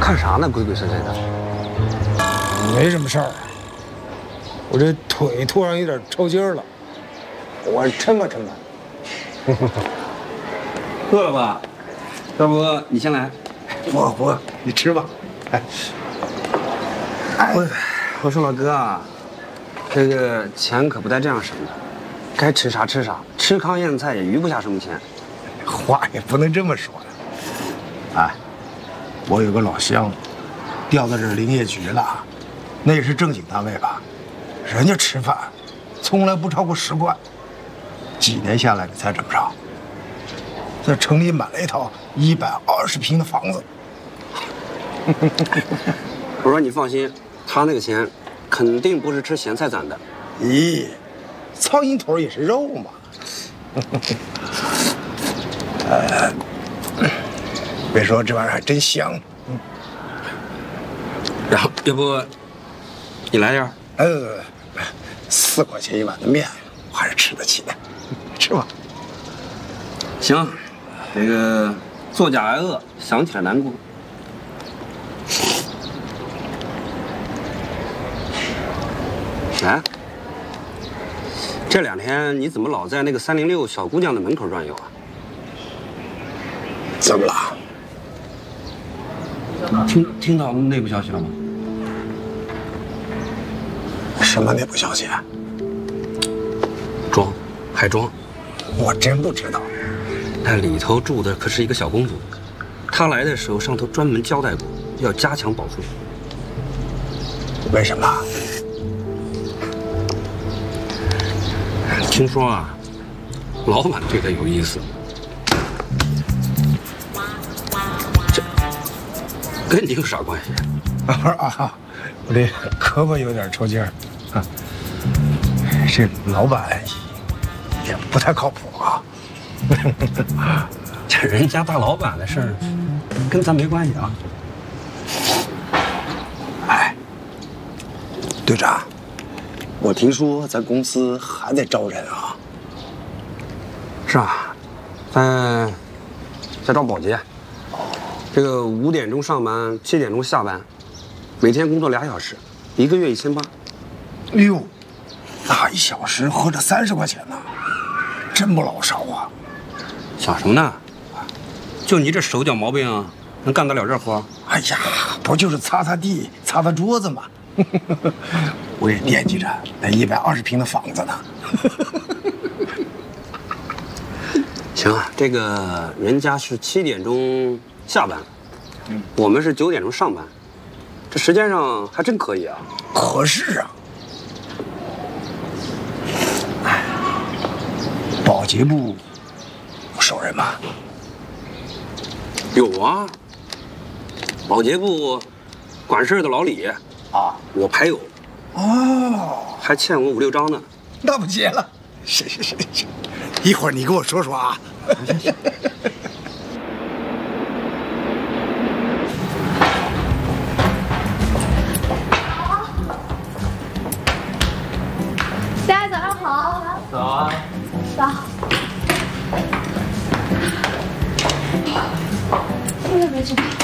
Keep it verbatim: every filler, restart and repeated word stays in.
看啥呢？鬼鬼祟祟的。 没什么事儿，我这腿突然有点抽筋了，我抻吧抻吧。 饿了吧？要不你先来。 不不，你吃吧。哎， 我我说老哥啊，这个钱可不带这样省的，该吃啥吃啥，吃糠咽菜也余不下什么钱。 话也不能这么说呀。哎，我有个老乡，调到这林业局了，那也是正经单位吧？人家吃饭从来不超过十贯，几年下来，你猜怎么着？在城里买了一套一百二十平的房子。 我说你放心，他那个钱肯定不是吃咸菜攒的。 咦，苍蝇腿也是肉嘛。呃，别说这玩意儿还真香。嗯， 然后要不你来点儿？ 呃，四块钱一碗的面，我还是吃得起的。吃吧。 行，这个作假挨饿，想起来难过。哎，这两天你怎么老在那个三零六小姑娘的门口转悠啊？ 怎么了？ 听听到内部消息了吗？ 什么内部消息？ 庄，海庄， 我真不知道。 那里头住的可是一个小公主，她来的时候上头专门交代过，要加强保护。 为什么？ 听说啊，老板对她有意思。这跟你有啥关系？ 啊啊！我这胳膊有点抽筋儿啊。这老板也不太靠谱啊。 这人家大老板的事儿，跟咱没关系啊。 哎，队长，我听说咱公司还在招人啊。 是啊，在在招保洁。这个五点钟上班，七点钟下班，每天工作俩小时，一个月一千八。 哎呦，那一小时合着三十块钱呢，真不老少啊！ 想什么呢？就你这手脚毛病，能干得了这活？ 哎呀，不就是擦擦地、擦擦桌子吗？我也惦记着那一百二十平的房子呢。 行啊，这个人家是七点钟下班，嗯，我们是九点钟上班，这时间上还真可以啊。 合适啊。哎，保洁部有熟人吗？ 有啊，保洁部管事的老李啊， 我牌友。 哦， 还欠我五六张呢。 那不结了。是是是是，一会儿你跟我说说啊。 大家早上好。 早啊。 早。这边没吃吧？